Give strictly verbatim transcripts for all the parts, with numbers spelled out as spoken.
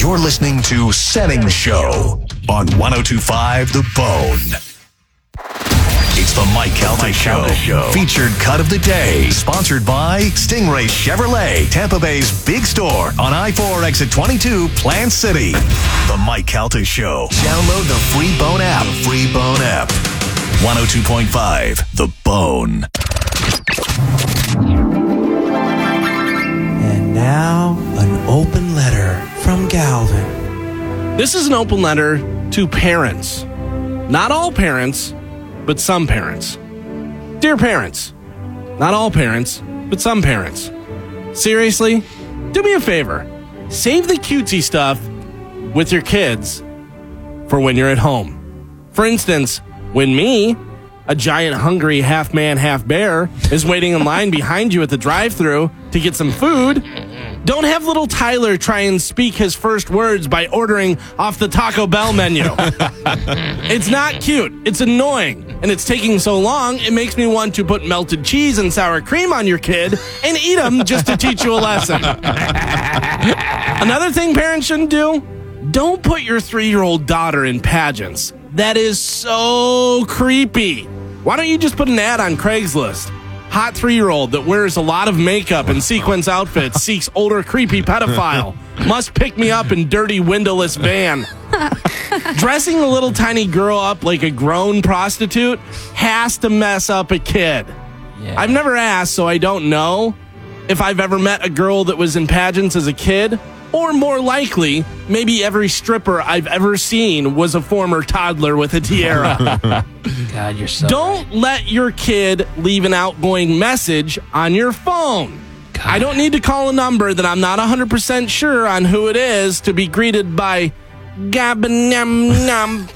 You're listening to Setting Show on one oh two point five The Bone. It's the Mike Calta Show. Show. Featured cut of the day. Sponsored by Stingray Chevrolet, Tampa Bay's big store on I four exit twenty-two, Plant City. The Mike Calta Show. Download the free Bone app. The free Bone app. one oh two point five The Bone. And now, an open letter from Galvin. This is an open letter to parents. Not all parents, but some parents. Dear parents, not all parents, but some parents. Seriously, do me a favor. Save the cutesy stuff with your kids for when you're at home. For instance, when me, a giant hungry half man, half bear, is waiting in line behind you at the drive-thru to get some food, don't have little Tyler try and speak his first words by ordering off the Taco Bell menu. It's not cute. It's annoying. And it's taking so long, it makes me want to put melted cheese and sour cream on your kid and eat them just to teach you a lesson. Another thing parents shouldn't do, don't put your three-year-old daughter in pageants. That is so creepy. Why don't you just put an ad on Craigslist? Hot three-year-old that wears a lot of makeup and sequins outfits seeks older creepy pedophile. Must pick me up in dirty windowless van. Dressing a little tiny girl up like a grown prostitute has to mess up a kid. Yeah. I've never asked, so I don't know if I've ever met a girl that was in pageants as a kid. Or more likely, maybe every stripper I've ever seen was a former toddler with a tiara. God, you're so Don't right. let your kid leave an outgoing message on your phone. God. I don't need to call a number that I'm not one hundred percent sure on who it is to be greeted by Gabanum num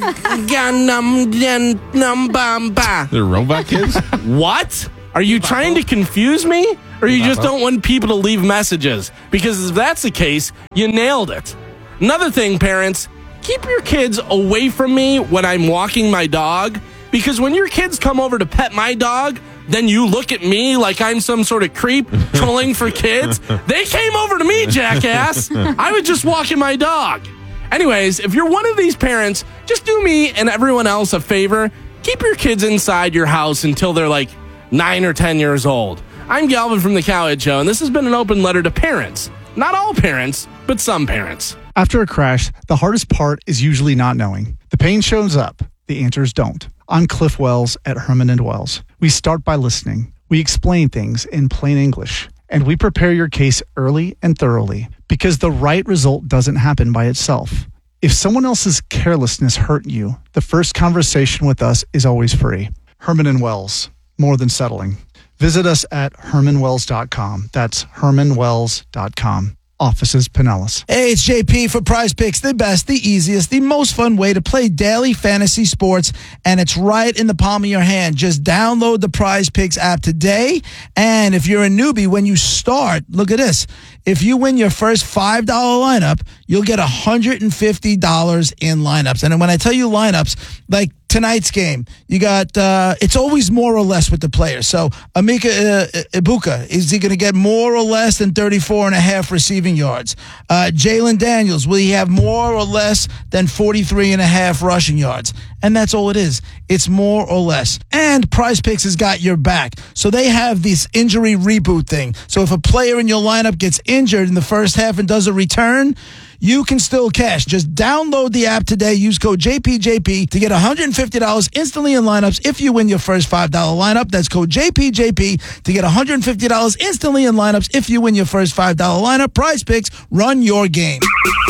ganum den num bam ba. They're robot kids? What? Are you trying to confuse me? Or you just don't want people to leave messages? Because if that's the case, you nailed it. Another thing, parents, keep your kids away from me when I'm walking my dog. Because when your kids come over to pet my dog, then you look at me like I'm some sort of creep trolling for kids. They came over to me, jackass. I was just walking my dog. Anyways, if you're one of these parents, just do me and everyone else a favor. Keep your kids inside your house until they're like nine or ten years old. I'm Galvin from The Cowhead Show, and this has been an open letter to parents. Not all parents, but some parents. After a crash, the hardest part is usually not knowing. The pain shows up, the answers don't. I'm Cliff Wells at Herman and Wells. We start by listening. We explain things in plain English, and we prepare your case early and thoroughly, because the right result doesn't happen by itself. If someone else's carelessness hurt you, the first conversation with us is always free. Herman and Wells, more than settling. Visit us at herman wells dot com. That's herman wells dot com. Offices Pinellas. Hey, it's J P for Prize Picks, the best, the easiest, the most fun way to play daily fantasy sports, and it's right in the palm of your hand. Just download the Prize Picks app today, and if you're a newbie, when you start, look at this. If you win your first five dollar lineup, you'll get one hundred fifty dollars in lineups. And when I tell you lineups, like tonight's game, you got, uh, it's always more or less with the players. So, Amika uh, Ibuka, is he going to get more or less than thirty-four and a half receiving yards? Uh, Jalen Daniels, will he have more or less than forty-three and a half rushing yards? And that's all it is. It's more or less. And Prize Picks has got your back. So they have this injury reboot thing. So if a player in your lineup gets injured in the first half and does a return, you can still cash. Just download the app today. Use code J P J P to get one hundred fifty dollars instantly in lineups if you win your first five dollar lineup. That's code J P J P to get one hundred fifty dollars instantly in lineups if you win your first five dollar lineup. Prize Picks, run your game.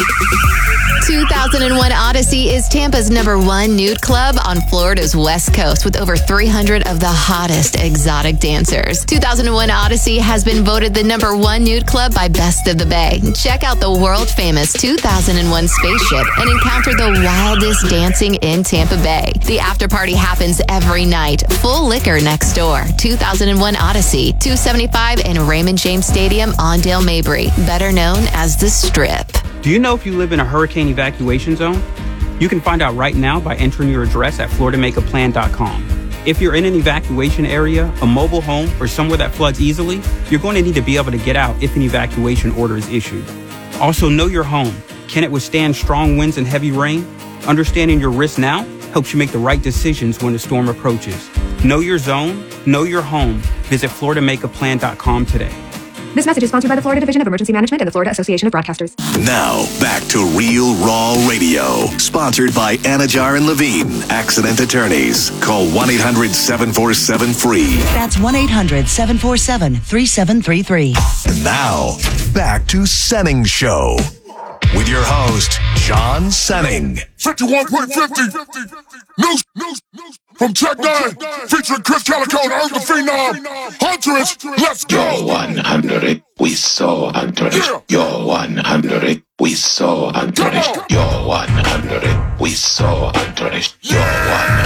two thousand one Odyssey is Tampa's number one nude club on Florida's West Coast with over three hundred of the hottest exotic dancers. two thousand one Odyssey has been voted the number one nude club by Best of the Bay. Check out the world-famous two thousand one spaceship and encounter the wildest dancing in Tampa Bay. The after party happens every night. Full liquor next door. two thousand one Odyssey, two seventy-five in Raymond James Stadium on Dale Mabry, better known as The Strip. Do you know if you live in a hurricane evacuation zone? You can find out right now by entering your address at florida make a plan dot com. If you're in an evacuation area, a mobile home, or somewhere that floods easily, you're going to need to be able to get out if an evacuation order is issued. Also, know your home. Can it withstand strong winds and heavy rain? Understanding your risk now helps you make the right decisions when the storm approaches. Know your zone, know your home. Visit Florida Make A Plan dot com today. This message is sponsored by the Florida Division of Emergency Management and the Florida Association of Broadcasters. Now, back to Real Raw Radio. Sponsored by Anajar and Levine, Accident Attorneys. Call one eight hundred seven four seven free. That's one eight hundred seven four seven three seven three three. And now, back to Senning Show. With your host, John Senning. fifty-one point fifty. News, news, news. From Tech Nine, featuring Chris Calico and Earth the Phenom. Huntress, let's go. You're one hundred, we so under it. You're one hundred, we so under it. You're one hundred, we so under it. You're one hundred.